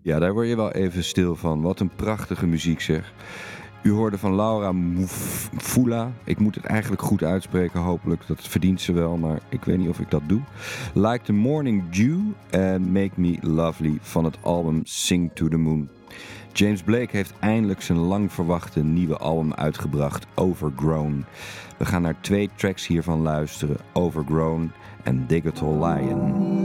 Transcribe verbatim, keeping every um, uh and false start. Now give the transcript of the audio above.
Ja, daar word je wel even stil van. Wat een prachtige muziek zeg. U hoorde van Laura Mvula. Ik moet het eigenlijk goed uitspreken, hopelijk. Dat verdient ze wel, maar ik weet niet of ik dat doe. Like the Morning Dew en Make Me Lovely van het album Sing to the Moon. James Blake heeft eindelijk zijn lang verwachte nieuwe album uitgebracht, Overgrown. We gaan naar twee tracks hiervan luisteren, Overgrown en Digital Lion.